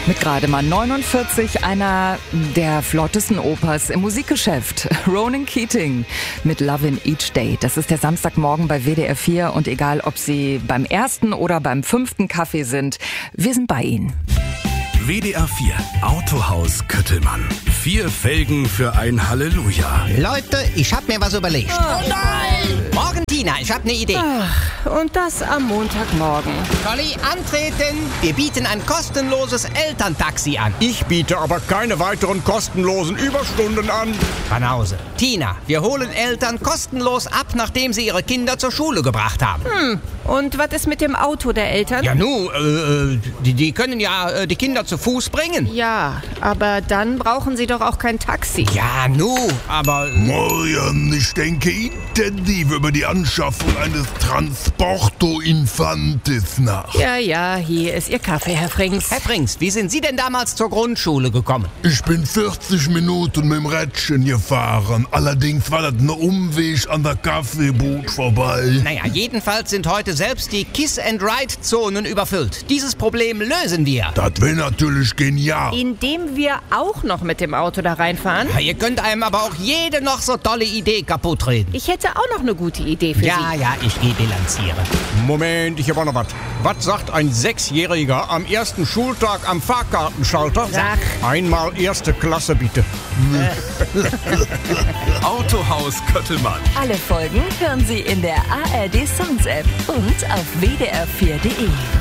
Mit gerade mal 49 einer der flottesten Opas im Musikgeschäft. Ronan Keating mit Lovin' Each Day. Das ist der Samstagmorgen bei WDR 4 und egal, ob Sie beim ersten oder beim 5. Kaffee sind, wir sind bei Ihnen. WDR 4 Autohaus Köttelmann. 4 Felgen für ein Halleluja. Leute, ich hab mir was überlegt. Oh nein! Morgen, Tina, ich hab eine Idee. Ach, und das am Montagmorgen. Colli, antreten. Wir bieten ein kostenloses Elterntaxi an. Ich biete aber keine weiteren kostenlosen Überstunden an. Banause. Tina, wir holen Eltern kostenlos ab, nachdem sie ihre Kinder zur Schule gebracht haben. Und was ist mit dem Auto der Eltern? Ja, die können ja die Kinder zu Fuß bringen. Ja, aber dann brauchen sie doch auch kein Taxi. Ja, aber... Morgen, ich denke intensiv über die Anschaffung eines Transporto Infantis nach. Ja, hier ist Ihr Kaffee, Herr Frings. Herr Frings, wie sind Sie denn damals zur Grundschule gekommen? Ich bin 40 Minuten mit dem Rädchen gefahren. Allerdings war das ein Umweg an der Kaffeebucht vorbei. Naja, jedenfalls sind heute selbst die Kiss-and-Ride-Zonen überfüllt. Dieses Problem lösen wir. Das wäre natürlich genial. Indem wir auch noch mit dem Auto da reinfahren? Ja, ihr könnt einem aber auch jede noch so tolle Idee kaputt reden. Ich hätte auch noch eine gute Idee für Sie. Ja, ich gehe bilanzieren. Moment, ich habe auch noch was. Was sagt ein 6-Jähriger am ersten Schultag am Fahrkartenschalter? Sag. Einmal erste Klasse, bitte. Autohaus Köttelmann. Alle Folgen hören Sie in der ARD Songs App und auf wdr4.de.